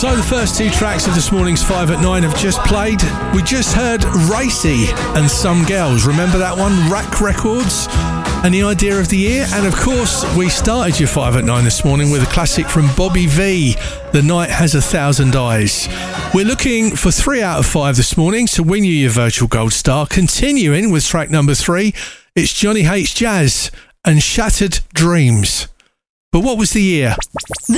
So the first two tracks of this morning's 5 at 9 have just played. We just heard Racy and Some Girls. Remember that one? Rack Records. And the idea of the year. And of course, we started your 5 at 9 this morning with a classic from Bobby V, The Night Has 1,000 Eyes. We're looking for 3 out of 5 this morning to win you your virtual gold star. Continuing with track number 3, it's Johnny Hates Jazz and Shattered Dreams. But what was the year?